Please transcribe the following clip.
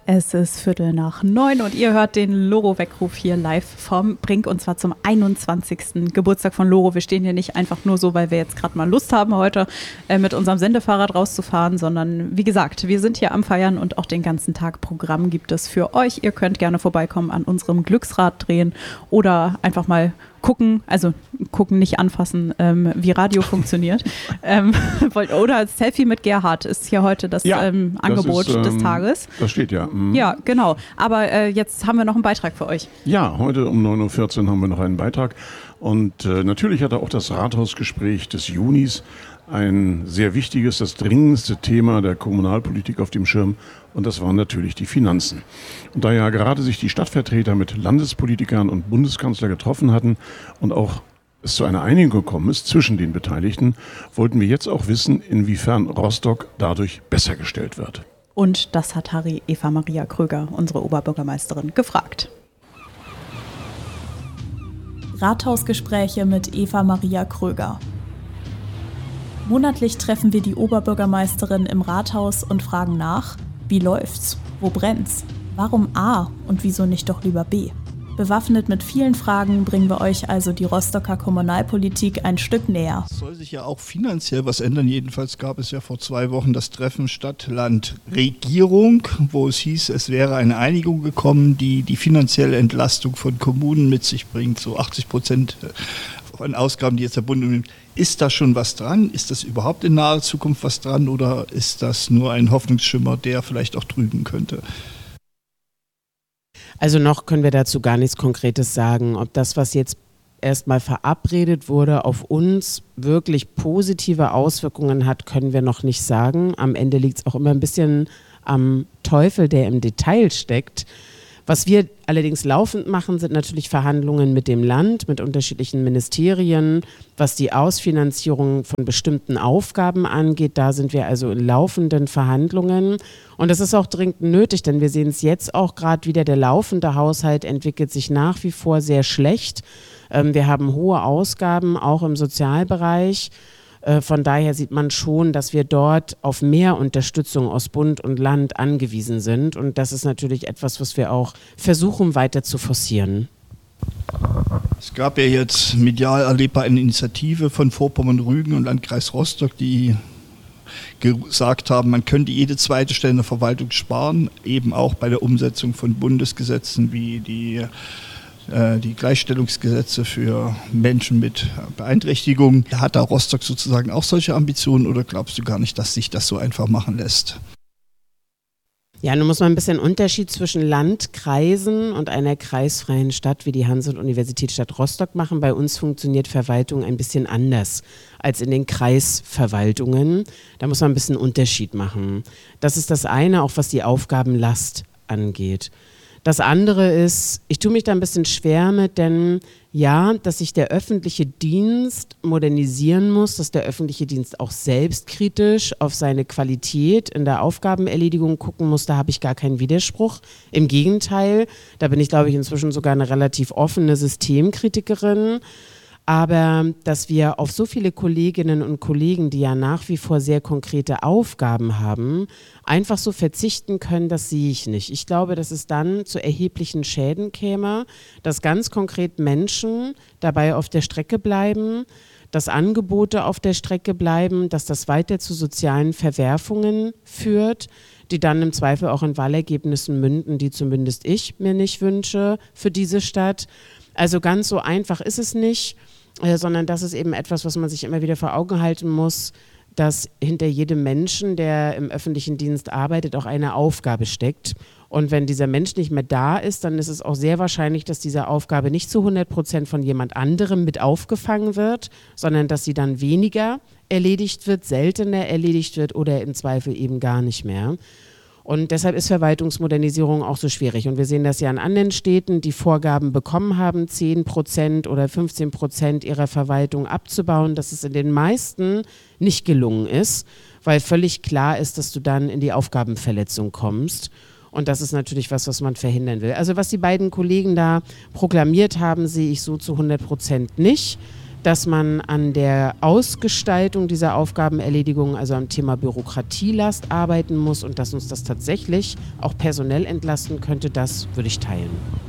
Es ist 8:45 und ihr hört den Loro-Weckruf hier live vom Brink und zwar zum 21. Geburtstag von Loro. Wir stehen hier nicht einfach nur so, weil wir jetzt gerade mal Lust haben, heute mit unserem Sendefahrrad rauszufahren, sondern wie gesagt, wir sind hier am Feiern und auch den ganzen Tag Programm gibt es für euch. Ihr könnt gerne vorbeikommen, an unserem Glücksrad drehen oder einfach mal gucken, also gucken, nicht anfassen, wie Radio funktioniert. Oder Selfie mit Gerhard ist hier heute das Angebot des Tages. Das steht ja. Mhm. Ja, genau. Aber jetzt haben wir noch einen Beitrag für euch. Ja, heute um 9:14 Uhr haben wir noch einen Beitrag. Und natürlich hatte auch das Rathausgespräch des Junis ein sehr wichtiges, das dringendste Thema der Kommunalpolitik auf dem Schirm. Und das waren natürlich die Finanzen. Und da ja gerade sich die Stadtvertreter mit Landespolitikern und Bundeskanzler getroffen hatten und auch es zu einer Einigung gekommen ist zwischen den Beteiligten, wollten wir jetzt auch wissen, inwiefern Rostock dadurch besser gestellt wird. Und das hat Eva Maria Kröger, unsere Oberbürgermeisterin, gefragt. Rathausgespräche mit Eva Maria Kröger. Monatlich treffen wir die Oberbürgermeisterin im Rathaus und fragen nach, wie läuft's, wo brennt's, warum A und wieso nicht doch lieber B. Bewaffnet mit vielen Fragen bringen wir euch also die Rostocker Kommunalpolitik ein Stück näher. Es soll sich ja auch finanziell was ändern. Jedenfalls gab es ja vor 2 Wochen das Treffen Stadt-Land-Regierung, wo es hieß, es wäre eine Einigung gekommen, die die finanzielle Entlastung von Kommunen mit sich bringt, so 80% von Ausgaben, die jetzt der Bund nimmt. Ist da schon was dran? Ist das überhaupt in naher Zukunft was dran oder ist das nur ein Hoffnungsschimmer, der vielleicht auch trügen könnte? Also noch können wir dazu gar nichts Konkretes sagen. Ob das, was jetzt erstmal verabredet wurde, auf uns wirklich positive Auswirkungen hat, können wir noch nicht sagen. Am Ende liegt es auch immer ein bisschen am Teufel, der im Detail steckt. Was wir allerdings laufend machen, sind natürlich Verhandlungen mit dem Land, mit unterschiedlichen Ministerien, was die Ausfinanzierung von bestimmten Aufgaben angeht. Da sind wir also in laufenden Verhandlungen. Und das ist auch dringend nötig, denn wir sehen es jetzt auch gerade wieder, der laufende Haushalt entwickelt sich nach wie vor sehr schlecht. Wir haben hohe Ausgaben, auch im Sozialbereich. Von daher sieht man schon, dass wir dort auf mehr Unterstützung aus Bund und Land angewiesen sind. Und das ist natürlich etwas, was wir auch versuchen weiter zu forcieren. Es gab ja jetzt medial erlebbar eine Initiative von Vorpommern-Rügen und Landkreis Rostock, die gesagt haben, man könnte jede zweite Stelle in der Verwaltung sparen, eben auch bei der Umsetzung von Bundesgesetzen wie die Gleichstellungsgesetze für Menschen mit Beeinträchtigung. Hat da Rostock sozusagen auch solche Ambitionen oder glaubst du gar nicht, dass sich das so einfach machen lässt? Ja, nun muss man ein bisschen Unterschied zwischen Landkreisen und einer kreisfreien Stadt wie die Hanse-Universitätsstadt Rostock machen. Bei uns funktioniert Verwaltung ein bisschen anders als in den Kreisverwaltungen. Da muss man ein bisschen Unterschied machen. Das ist das eine, auch was die Aufgabenlast angeht. Das andere ist, ich tue mich da ein bisschen schwer mit, denn ja, dass sich der öffentliche Dienst modernisieren muss, dass der öffentliche Dienst auch selbstkritisch auf seine Qualität in der Aufgabenerledigung gucken muss, da habe ich gar keinen Widerspruch. Im Gegenteil, da bin ich, glaube ich, inzwischen sogar eine relativ offene Systemkritikerin. Aber dass wir auf so viele Kolleginnen und Kollegen, die ja nach wie vor sehr konkrete Aufgaben haben, einfach so verzichten können, das sehe ich nicht. Ich glaube, dass es dann zu erheblichen Schäden käme, dass ganz konkret Menschen dabei auf der Strecke bleiben, dass Angebote auf der Strecke bleiben, dass das weiter zu sozialen Verwerfungen führt, die dann im Zweifel auch in Wahlergebnissen münden, die zumindest ich mir nicht wünsche für diese Stadt. Also ganz so einfach ist es nicht, sondern das ist eben etwas, was man sich immer wieder vor Augen halten muss, dass hinter jedem Menschen, der im öffentlichen Dienst arbeitet, auch eine Aufgabe steckt. Und wenn dieser Mensch nicht mehr da ist, dann ist es auch sehr wahrscheinlich, dass diese Aufgabe nicht zu 100% von jemand anderem mit aufgefangen wird, sondern dass sie dann weniger erledigt wird, seltener erledigt wird oder im Zweifel eben gar nicht mehr. Und deshalb ist Verwaltungsmodernisierung auch so schwierig. Und wir sehen das ja in anderen Städten, die Vorgaben bekommen haben, 10% oder 15% ihrer Verwaltung abzubauen, dass es in den meisten nicht gelungen ist, weil völlig klar ist, dass du dann in die Aufgabenverletzung kommst. Und das ist natürlich was man verhindern will. Also was die beiden Kollegen da proklamiert haben, sehe ich so zu 100% nicht. dass man an der Ausgestaltung dieser Aufgabenerledigung, also am Thema Bürokratielast arbeiten muss und dass uns das tatsächlich auch personell entlasten könnte, das würde ich teilen.